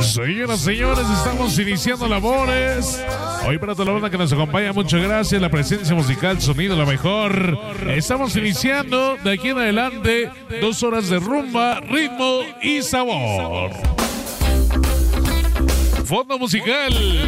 Señoras, señores, estamos iniciando labores. Hoy para toda la banda que nos acompaña, muchas gracias. La presencia musical, sonido, la mejor. Estamos iniciando de aquí en adelante 2 horas de rumba, ritmo y sabor. Fondo musical.